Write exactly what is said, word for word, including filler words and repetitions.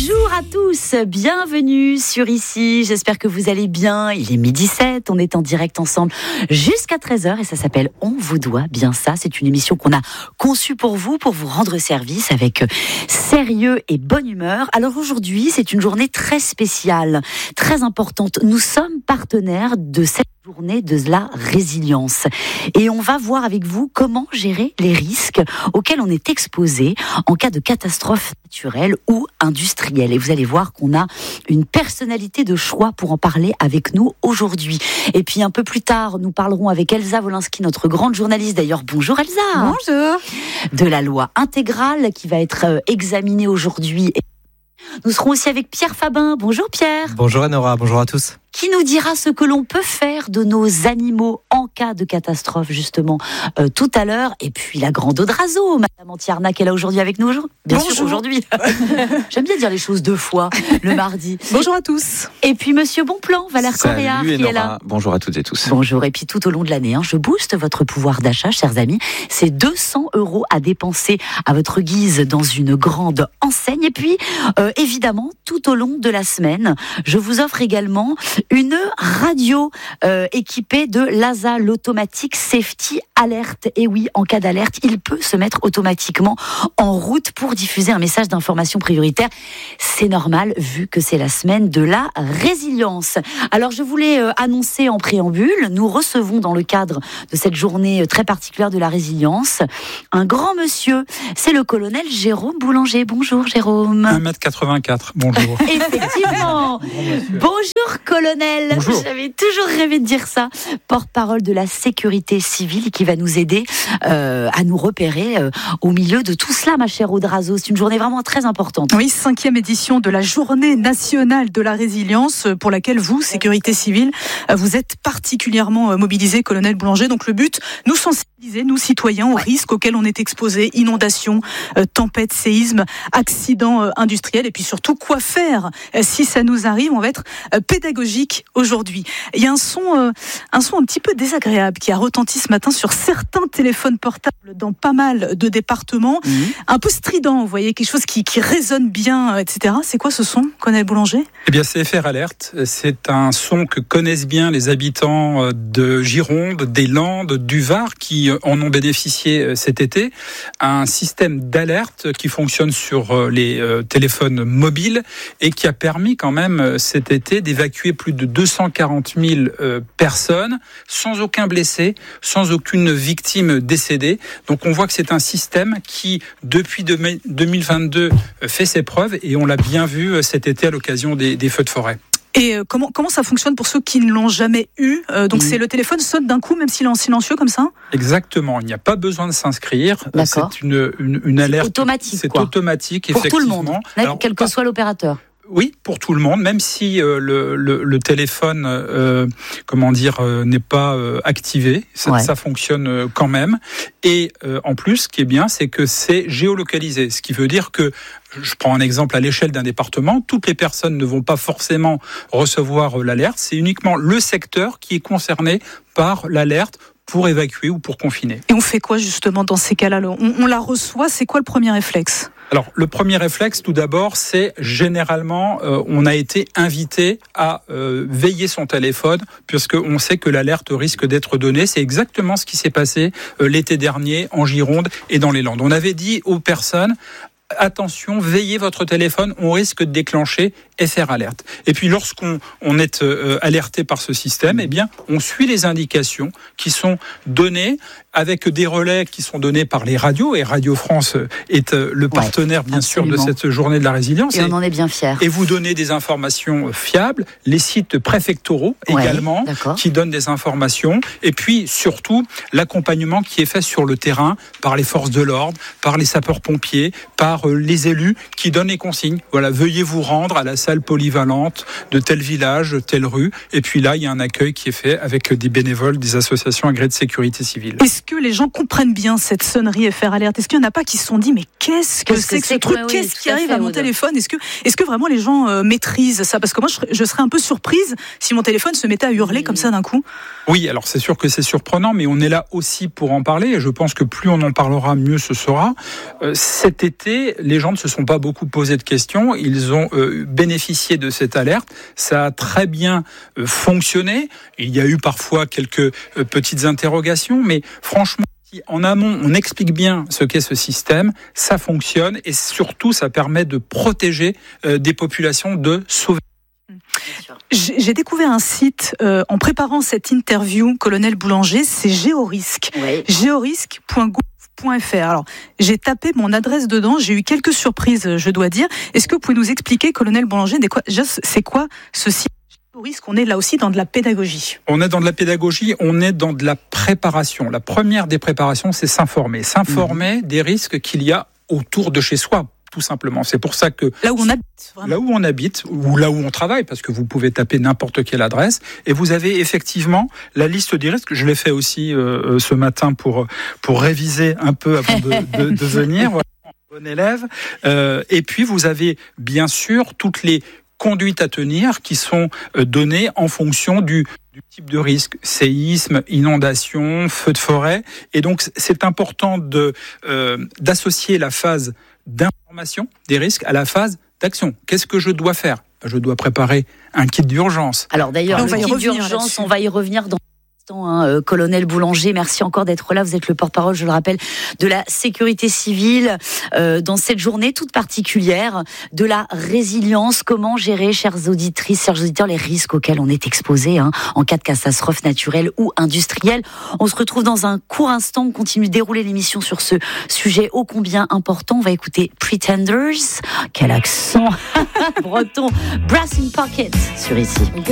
Bonjour à tous, bienvenue sur Ici, j'espère que vous allez bien. Il est midi sept, on est en direct ensemble jusqu'à treize heures et ça s'appelle On vous doit bien ça. C'est une émission qu'on a conçue pour vous, pour vous rendre service avec sérieux et bonne humeur. Alors aujourd'hui, c'est une journée très spéciale, très importante. Nous sommes partenaires de cette journée de la résilience et on va voir avec vous comment gérer les risques auxquels on est exposé en cas de catastrophe naturelle ou industrielle. Et vous allez voir qu'on a une personnalité de choix pour en parler avec nous aujourd'hui. Et puis un peu plus tard, nous parlerons avec Elsa Wolinski, notre grande journaliste. D'ailleurs, bonjour Elsa. Bonjour. De la loi intégrale qui va être examinée aujourd'hui. Nous serons aussi avec Pierre Fabin. Bonjour Pierre. Bonjour Anora, bonjour à tous. Qui nous dira ce que l'on peut faire de nos animaux en cas de catastrophe, justement, euh, tout à l'heure. Et puis la grande Odrazo, Madame Antiarnac, elle est là aujourd'hui avec nous. Bien Bonjour. sûr, aujourd'hui. J'aime bien dire les choses deux fois, le mardi. Bonjour à tous. Et puis Monsieur Bonplan, Valère Correa, qui Enora. est là. Bonjour à toutes et tous. Bonjour. Et puis tout au long de l'année, hein, je booste votre pouvoir d'achat, chers amis. C'est deux cents euros à dépenser à votre guise dans une grande enseigne. Et puis, euh, évidemment, tout au long de la semaine, je vous offre également une radio euh, équipée de l'A S A, l'Automatic Safety Alert. Et oui, en cas d'alerte, il peut se mettre automatiquement en route pour diffuser un message d'information prioritaire. C'est normal, vu que c'est la semaine de la résilience. Alors, je voulais euh, annoncer en préambule, nous recevons dans le cadre de cette journée très particulière de la résilience, un grand monsieur, c'est le colonel Jérôme Boulanger. Bonjour Jérôme. un mètre quatre-vingt-quatre, bonjour. Effectivement. Bonjour colonel. Bonjour. J'avais toujours rêvé de dire ça. Porte-parole de la sécurité civile qui va nous aider euh, à nous repérer euh, au milieu de tout cela, ma chère Odrazo. C'est une journée vraiment très importante. Oui, cinquième édition de la Journée nationale de la résilience pour laquelle vous, sécurité civile, vous êtes particulièrement mobilisés, colonel Boulanger. Donc le but, nous sensibiliser, nous citoyens, aux ouais. risques auxquels on est exposés, inondations, euh, tempêtes, séismes, accidents euh, industriels et puis surtout quoi faire euh, si ça nous arrive. On va être euh, pédagogique aujourd'hui. Il y a un son, euh, un son un petit peu désagréable qui a retenti ce matin sur certains téléphones portables dans pas mal de départements. Mmh. Un peu strident, vous voyez, quelque chose qui, qui résonne bien, et cetera. C'est quoi ce son, colonel Boulanger ? Eh bien, c'est F R Alert. C'est un son que connaissent bien les habitants de Gironde, des Landes, du Var, qui en ont bénéficié cet été. Un système d'alerte qui fonctionne sur les téléphones mobiles et qui a permis quand même cet été d'évacuer plus de deux cent quarante mille personnes sans aucun blessé, sans aucune victime décédée. Donc on voit que c'est un système qui, depuis deux mille vingt-deux, fait ses preuves et on l'a bien vu cet été à l'occasion des, des feux de forêt. Et euh, comment, comment ça fonctionne pour ceux qui ne l'ont jamais eu euh, Donc mmh. c'est le téléphone sonne d'un coup, même s'il est en silencieux comme ça ? Exactement, il n'y a pas besoin de s'inscrire. D'accord. C'est une, une, une alerte. C'est automatique. C'est quoi. automatique, pour effectivement. Pour tout le monde, Alors, quel que soit l'opérateur. Oui, pour tout le monde, même si euh, le, le, le téléphone, euh, comment dire, euh, n'est pas euh, activé, ça, ouais. ça fonctionne euh, quand même. Et euh, en plus, ce qui est bien, c'est que c'est géolocalisé, ce qui veut dire que, je prends un exemple à l'échelle d'un département, toutes les personnes ne vont pas forcément recevoir euh, l'alerte, c'est uniquement le secteur qui est concerné par l'alerte pour évacuer ou pour confiner. Et on fait quoi justement dans ces cas-là ? on, on la reçoit, c'est quoi le premier réflexe ? Alors, le premier réflexe, tout d'abord, c'est généralement, euh, on a été invité à euh, veiller son téléphone, puisqu'on sait que l'alerte risque d'être donnée. C'est exactement ce qui s'est passé euh, l'été dernier en Gironde et dans les Landes. On avait dit aux personnes, attention, veillez votre téléphone, on risque de déclencher F R Alert. Et puis lorsqu'on on est euh, alerté par ce système, eh bien, on suit les indications qui sont données avec des relais qui sont donnés par les radios. Et Radio France est euh, le partenaire, ouais, bien absolument. sûr, de cette journée de la résilience. Et, et on en est bien fiers. Et vous donnez des informations fiables, les sites préfectoraux ouais, également, d'accord. qui donnent des informations. Et puis surtout, l'accompagnement qui est fait sur le terrain par les forces de l'ordre, par les sapeurs-pompiers, par euh, les élus qui donnent les consignes. Voilà, veuillez vous rendre à la salle polyvalente de tel village, telle rue. Et puis là, il y a un accueil qui est fait avec des bénévoles, des associations agréées de sécurité civile. Est-ce que les gens comprennent bien cette sonnerie F R Alert? Est-ce qu'il n'y en a pas qui se sont dit mais qu'est-ce que Qu'est-ce c'est que que ce c'est truc? que- oui, Qu'est-ce tout qui à arrive fait, à mon Aude. téléphone? Est-ce que, est-ce que vraiment les gens euh, maîtrisent ça? Parce que moi, je serais, je serais un peu surprise si mon téléphone se mettait à hurler Mmh. comme ça d'un coup. Oui, alors c'est sûr que c'est surprenant, mais on est là aussi pour en parler, et je pense que plus on en parlera, mieux ce sera. Euh, cet été, les gens ne se sont pas beaucoup posé de questions, ils ont euh, bénéficié de cette alerte, ça a très bien euh, fonctionné, il y a eu parfois quelques euh, petites interrogations, mais franchement, si en amont on explique bien ce qu'est ce système, ça fonctionne, et surtout ça permet de protéger euh, des populations, de sauver. J'ai j'ai découvert un site euh, en préparant cette interview, Colonel Boulanger, c'est Géorisque. Oui. géorisque point gouv point f r. Alors, j'ai tapé mon adresse dedans, j'ai eu quelques surprises, je dois dire. Est-ce que vous pouvez nous expliquer, Colonel Boulanger, des quoi- déjà, c'est quoi ce site Géorisque? On est là aussi dans de la pédagogie. On est dans de la pédagogie, on est dans de la préparation. La première des préparations, c'est s'informer. S'informer des risques qu'il y a autour de chez soi, tout simplement. C'est pour ça que Là où on habite, vraiment. là où on habite ou là où on travaille, parce que vous pouvez taper n'importe quelle adresse et vous avez effectivement la liste des risques. Je l'ai fait aussi euh, ce matin pour pour réviser un peu avant de, de, de venir. Voilà, bon élève. Euh, et puis vous avez bien sûr toutes les conduites à tenir qui sont euh, données en fonction du du type de risque, séisme, inondation, feu de forêt. Et donc, c'est important de euh, d'associer la phase d'information des risques à la phase d'action. Qu'est-ce que je dois faire? Je dois préparer un kit d'urgence. Alors d'ailleurs, On le va y kit revenir d'urgence, là-dessus. on va y revenir dans Hein, euh, Colonel Boulanger, merci encore d'être là. Vous êtes le porte-parole, je le rappelle, de la sécurité civile euh, dans cette journée toute particulière de la résilience. Comment gérer, chères auditrices, chers auditeurs, les risques auxquels on est exposé hein, en cas de catastrophe naturelle ou industrielle. On se retrouve dans un court instant. On continue de dérouler l'émission sur ce sujet ô combien important. On va écouter Pretenders. Quel accent breton. Brass in Pocket sur ici.